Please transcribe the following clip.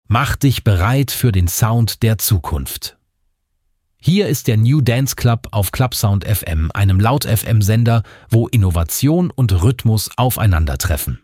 Mach dich bereit für den Sound der Zukunft. Hier ist der New Dance Club auf Clubsound FM, einem Laut-FM-Sender, wo Innovation und Rhythmus aufeinandertreffen.